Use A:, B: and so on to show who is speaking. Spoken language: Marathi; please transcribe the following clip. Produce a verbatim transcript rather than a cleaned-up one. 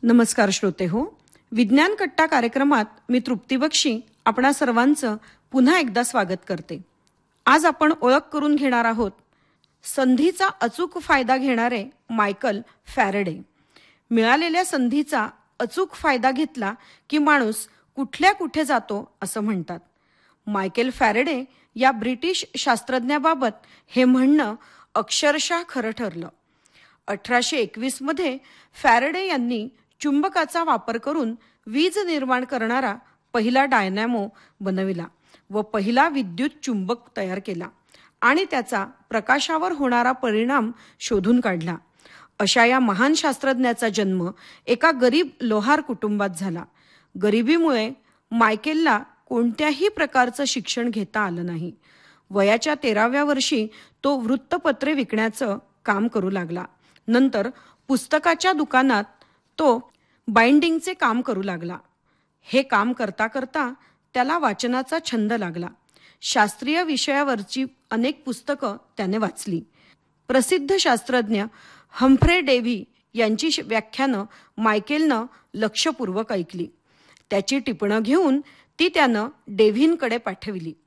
A: नमस्कार श्रोते हो. विज्ञान कट्टा कार्यक्रमात मी तृप्ती बक्षी आपणा सर्वांचं पुन्हा एकदा स्वागत करते. आज आपण ओळख करून घेणार आहोत संधीचा अचूक फायदा घेणारे मायकल फॅरेडे. मिळालेल्या संधीचा अचूक फायदा घेतला की माणूस कुठल्या कुठे जातो असं म्हणतात. मायकेल फॅरेडे या ब्रिटिश शास्त्रज्ञाबाबत हे म्हणणं अक्षरशः खरं ठरलं. अठराशे एकवीस मध्ये फॅरेडे यांनी चुंबकाचा वापर करून वीज निर्माण करणारा पहिला डायनॅमो बनविला व पहिला विद्युत चुंबक तयार केला आणि त्याचा प्रकाशावर होणारा परिणाम शोधून काढला. अशा या महान शास्त्रज्ञाचा जन्म एका गरीब लोहार कुटुंबात झाला. गरिबीमुळे मायकेलला कोणत्याही प्रकारचं शिक्षण घेता आलं नाही. वयाच्या तेराव्या वर्षी तो वृत्तपत्रे विकण्याचं काम करू लागला. नंतर पुस्तकाच्या दुकानात तो बाइंडिंगचे काम करू लागला. हे काम करता करता त्याला वाचनाचा छंद लागला. शास्त्रीय विषयावरची अनेक पुस्तकं त्याने वाचली. प्रसिद्ध शास्त्रज्ञ हम्फ्रे डेव्ही यांची व्याख्यानं मायकेलनं लक्षपूर्वक ऐकली. त्याची टिपणं घेऊन ती त्यानं डेव्हींकडे पाठविली.